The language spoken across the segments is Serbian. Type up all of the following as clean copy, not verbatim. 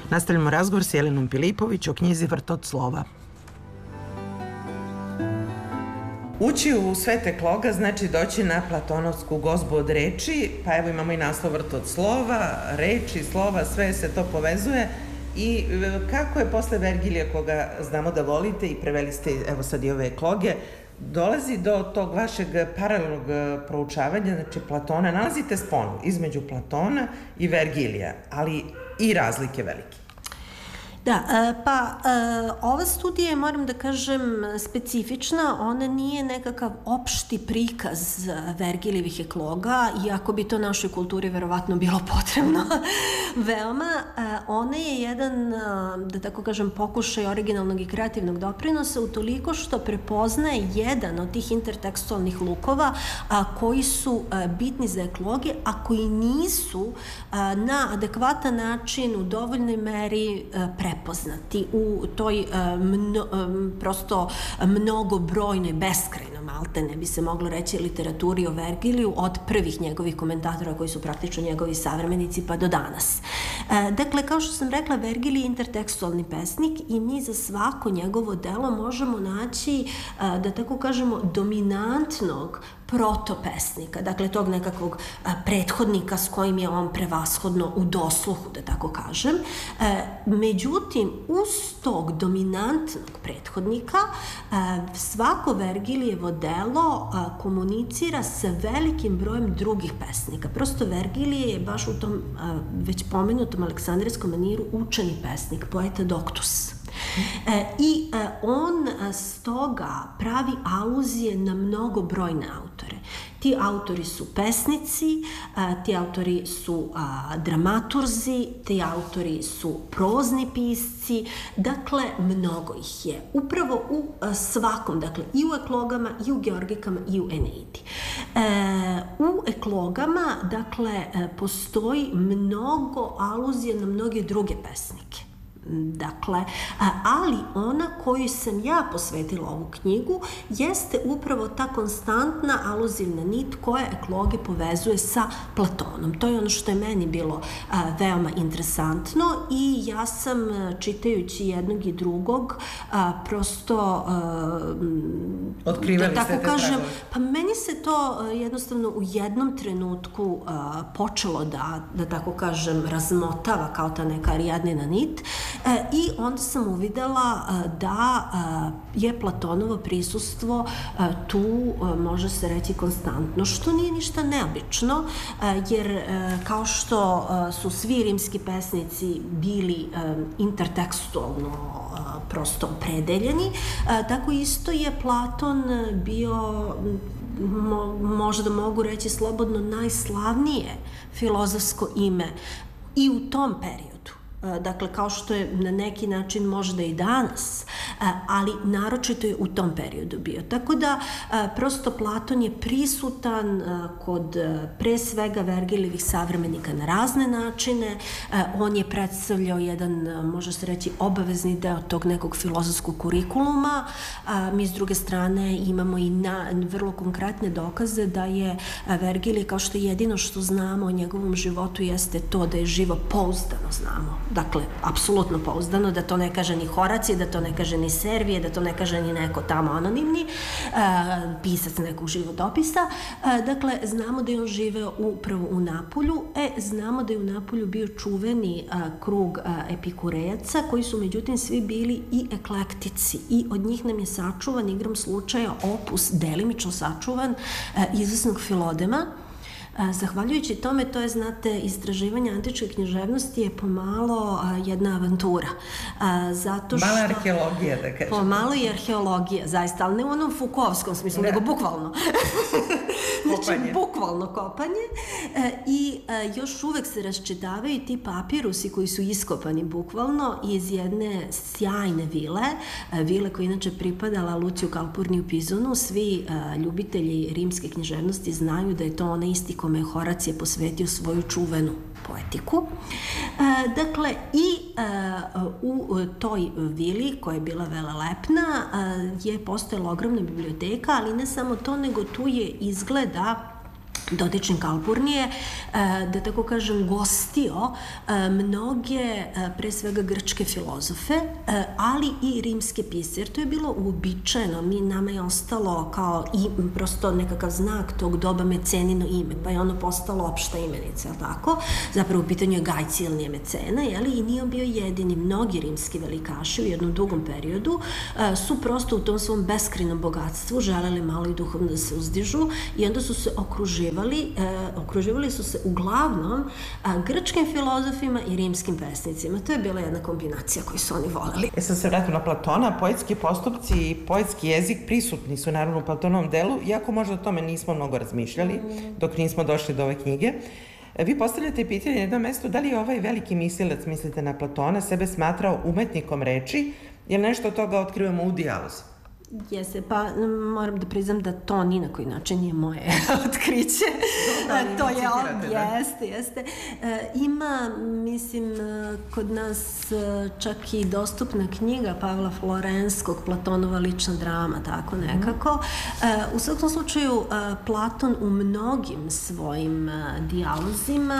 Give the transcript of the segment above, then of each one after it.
Nastavljamo razgovor s Jelenom Pilipović o knjizi Vrt od slova. Ući u svet ekloga znači doći na platonovsku gozbu od reči, pa evo imamo i naslov Vrt od slova, reči, slova, sve se to povezuje. I kako je posle Vergilija, koga znamo da volite i preveli ste evo sad i ove ekloge, dolazi do tog vašeg paralelnog proučavanja, znači Platona, nalazite sponu između Platona i Vergilija, ali i razlike velike. Da, pa ova studija je, moram da kažem, specifična. Ona nije nekakav opšti prikaz Vergilijevih ekloga, iako bi to našoj kulturi verovatno bilo potrebno veoma. Ona je jedan, da tako kažem, pokušaj originalnog i kreativnog doprinosa utoliko što prepoznaje jedan od tih intertekstualnih lukova koji su bitni za ekloge, a koji nisu na adekvatan način u dovoljnoj meri prepoznati u toj prosto mnogobrojnoj, beskrajno maltene bi se moglo reći literaturi o Vergiliju od prvih njegovih komentatora koji su praktično njegovi savremenici pa do danas. Dakle, kao što sam rekla, Vergilij je intertekstualni pesnik i mi za svako njegovo delo možemo naći, da tako kažemo, dominantnog protopesnika, dakle tog nekakvog prethodnika s kojim je on prevashodno u dosluhu, da tako kažem. Međutim, uz tog dominantnog prethodnika svako Vergilijevo delo komunicira sa velikim brojem drugih pesnika. Prosto Vergilije je baš u tom već pomenutom aleksandrijskom maniru učeni pesnik, poeta doctus. I on stoga pravi aluzije na mnogobrojne autore. Ti autori su pesnici, ti autori su dramaturzi, ti autori su prozni pisci, dakle mnogo ih je. Upravo u svakom, dakle i u eklogama, i u georgikama, i u Eneidi. U eklogama, dakle, postoji mnogo aluzija na mnoge druge pesnike. Dakle, ali ona koju sam ja posvetila ovu knjigu jeste upravo ta konstantna aluzivna nit koja ekloge povezuje sa Platonom. To je ono što je meni bilo veoma interesantno i ja sam, čitajući jednog i drugog, prosto otkrivali da tako kažem, tragove. Pa meni se to jednostavno u jednom trenutku počelo da tako kažem razmotava kao ta neka Ariadnina nit. I onda sam uvidela da je Platonovo prisustvo tu, može se reći, konstantno, što nije ništa neobično, jer kao što su svi rimski pesnici bili intertekstualno prosto opredeljeni, tako isto je Platon bio, možda mogu reći slobodno, najslavnije filozofsko ime i u tom periodu. Dakle, kao što je na neki način možda i danas, ali naročito je u tom periodu bio. Tako da, prosto Platon je prisutan kod pre svega Vergilijevih savremenika na razne načine. On je predstavljao jedan, može se reći, obavezni deo tog nekog filozofskog kurikuluma. Mi s druge strane imamo i vrlo konkretne dokaze da je Vergilij, kao što jedino što znamo o njegovom životu jeste to da je živo pouzdano znamo. Dakle, apsolutno pouzdano, da to ne kaže ni Horacije, da to ne kaže ni Servije, da to ne kaže ni neko tamo anonimni pisac nekog životopisa. Dakle, znamo da je on živeo upravo u Napulju. Znamo da je u Napulju bio čuveni krug epikurejaca, koji su međutim svi bili i eklektici i od njih nam je sačuvan, igrom slučaja, opus delimično sačuvan izvesnog Filodema. Zahvaljujući tome, to je, znate, istraživanje antičke književnosti je pomalo jedna avantura. Zato što... Mala arheologija, da kažem. Pomalo i arheologija, zaista, ali ne u onom Fukovskom smislu, nego bukvalno. Znači, bukvalno kopanje. I još uvek se raščitavaju ti papirusi koji su iskopani bukvalno iz jedne sjajne vile koja inače pripadala Luciju Calpurniju Pisonu. Svi ljubitelji rimske književnosti znaju da je to onaj isti kome je Horacije posvetio svoju čuvenu poetiku. Dakle, i u toj vili, koja je bila velelepna, je postojala ogromna biblioteka, ali ne samo to, nego tu je izgleda dotični Kalpurnije, da tako kažem, gostio mnoge, pre svega grčke filozofe, ali i rimske pisce, jer to je bilo uobičajeno, nama je ostalo kao prosto nekakav znak tog doba mecenino ime, pa je ono postalo opšta imenica, ali tako? Zapravo u pitanju je Gaj Cilnije Mecena, jeli? I nije on bio jedini, mnogi rimski velikaši u jednom dugom periodu su prosto u tom svom beskrajnom bogatstvu želeli malo i duhovno da se uzdižu i onda su se okruživali su se uglavnom grčkim filozofima i rimskim pesnicima. To je bila jedna kombinacija koju su oni voleli. Sad se vratim na Platona, poetski postupci i poetski jezik prisutni su naravno u Platonovom delu, iako možda o tome nismo mnogo razmišljali dok nismo došli do ove knjige. Vi postavljate pitanje na jednom mestu, da li je ovaj veliki mislilac, mislite na Platona, sebe smatrao umetnikom reči, jer nešto od toga otkrivamo u dijalozi? Jeste, pa moram da priznam da to ni na koji način nije moje otkriće. To je jeste. Ima, mislim, kod nas čak i dostupna knjiga Pavla Florenskog, Platonova lična drama, tako nekako. U svakom slučaju, Platon u mnogim svojim dijalozima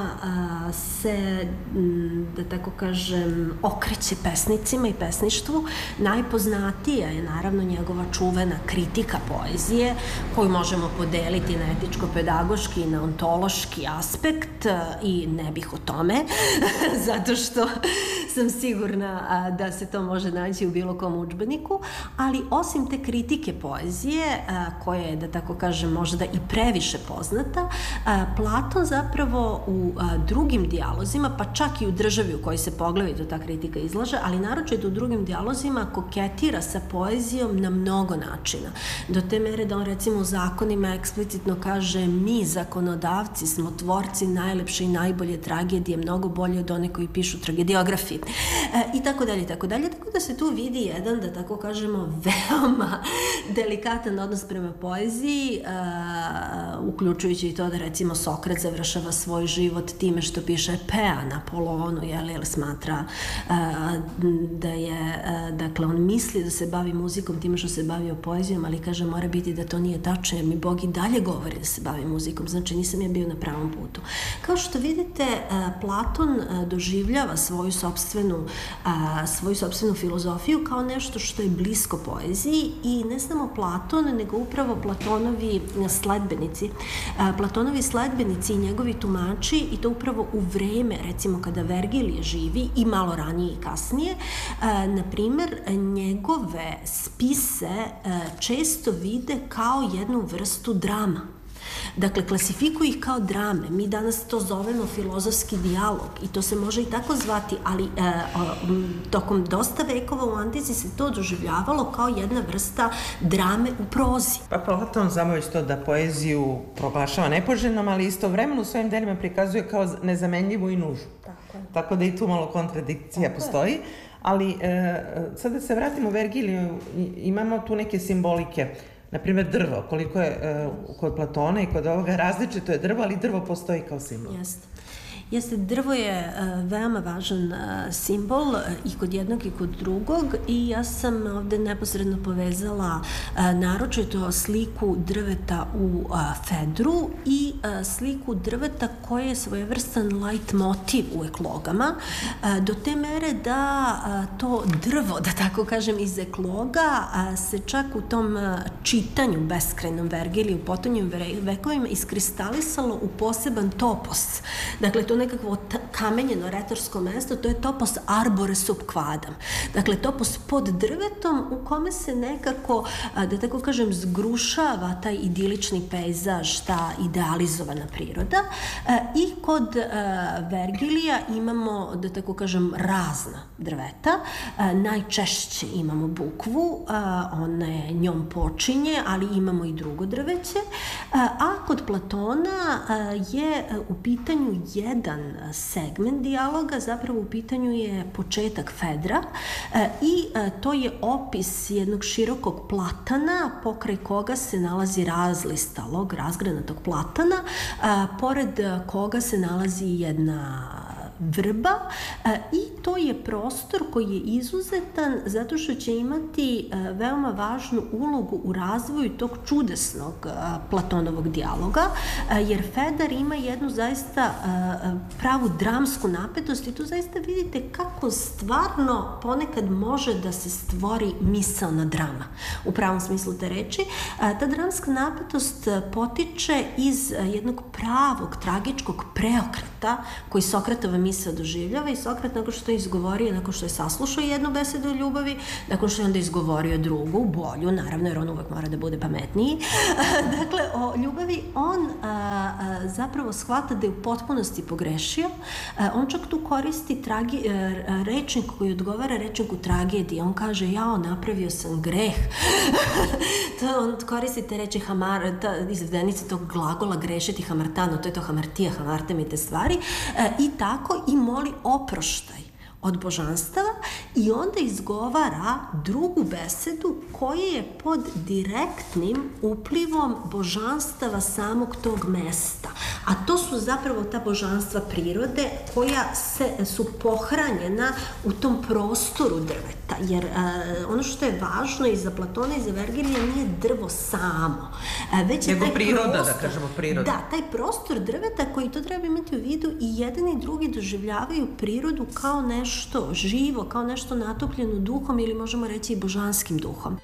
se, da tako kažem, okreće pesnicima i pesništvu. Najpoznatija je naravno njegova čuvena kritika poezije, koju možemo podeliti na etičko-pedagoški i na ontološki aspekt i ne bih o tome, zato što sam sigurna da se to može naći u bilo kom udžbeniku, ali osim te kritike poezije, koja je, da tako kažem, možda i previše poznata, Platon zapravo u drugim dijalozima, pa čak i u Državi u kojoj se poglavito ta kritika izlaže, ali naročito u drugim dijalozima koketira sa poezijom na mnogo načina. Do te mere da on recimo u zakonima eksplicitno kaže mi zakonodavci smo tvorci najlepše i najbolje tragedije, mnogo bolje od one koji pišu tragediografi. I tako dalje. Tako da se tu vidi jedan, da tako kažemo, veoma delikatan odnos prema poeziji, uključujući i to da recimo Sokrat završava svoj život time što piše Epea na Apolonu, jer smatra da je, dakle, on misli da se bavi muzikom time što se bavio poezijom, ali kaže mora biti da to nije tačno, jer mi Bog i dalje govori da se bavi muzikom, znači nisam ja bio na pravom putu. Kao što vidite, Platon doživljava svoju sopstvenu filozofiju kao nešto što je blisko poeziji i ne samo Platon, nego upravo Platonovi sledbenici i njegovi tumači, i to upravo u vreme, recimo kada Vergilije živi i malo ranije i kasnije, na primer, njegove spise često vide kao jednu vrstu drama. Dakle, klasifikuju ih kao drame. Mi danas to zovemo filozofski dijalog i to se može i tako zvati, ali tokom dosta vekova u antici se to doživljavalo kao jedna vrsta drame u prozi. Pa Platon znamo već to da poeziju proglašava nepoželjnom, ali istovremeno u svojim delima prikazuje kao nezamenljivu i nužnu. Tako da i tu malo kontradikcija postoji. Ali sad da se vratimo u Vergiliju, imamo tu neke simbolike. Naprimjer, drvo, koliko je kod Platona i kod ovoga različito je drvo, ali drvo postoji kao simbol. Jeste, drvo je veoma važan simbol i kod jednog i kod drugog i ja sam ovde neposredno povezala naročito sliku drveta u Fedru i sliku drveta koja je svojevrstan light motiv u eklogama, do te mere da to drvo, da tako kažem, iz ekloga se čak u tom čitanju beskrajnom Vergiliju u potonjim vekovima iskristalisalo u poseban topos. Dakle, to nekakvo kamenjeno retorsko mesto, to je topos arbore sub quadam. Dakle, topos pod drvetom u kome se nekako, da tako kažem, zgrušava taj idilični pejzaž, ta idealizovana priroda. I kod Vergilija imamo, da tako kažem, razna drveta. Najčešće imamo bukvu, ona je njom počinje, ali imamo i drugo drveće. A kod Platona je u pitanju jedan segment dijaloga, zapravo u pitanju je početak Fedra i to je opis jednog širokog platana pokraj koga se nalazi razlistalog, razgranatog platana, pored koga se nalazi jedna vrba i to je prostor koji je izuzetan zato što će imati veoma važnu ulogu u razvoju tog čudesnog Platonovog dijaloga, jer Fedar ima jednu zaista pravu dramsku napetost i tu zaista vidite kako stvarno ponekad može da se stvori misaona drama, u pravom smislu te reči. Ta dramska napetost potiče iz jednog pravog, tragičkog preokreta koji Sokratova misao doživljava i Sokrat nakon što je izgovorio, nakon što je saslušao jednu besedu o ljubavi, nakon što je onda izgovorio drugu, bolju, naravno, jer on uvek mora da bude pametniji. Dakle, o ljubavi on zapravo shvata da je u potpunosti pogrešio. On čak tu koristi rečnik koji odgovara rečniku tragedije. On kaže, jao, napravio sam greh. On koristi te reči izvedenice tog glagola grešiti, hamartano, to je to hamartija, hamartem i te stvari. I tako i moli oproštaj od božanstava i onda izgovara drugu besedu koja je pod direktnim uplivom božanstava samog tog mesta. A to su zapravo ta božanstva prirode koja su pohranjena u tom prostoru drveta. Jer ono što je važno i za Platona i za Vergilija nije drvo samo. Već je taj priroda, prostor, da kažemo priroda. Da, taj prostor drveta koji to treba imati u vidu i jedan i drugi doživljavaju prirodu kao nešto živo, kao nešto natopljeno duhom ili možemo reći i božanskim duhom.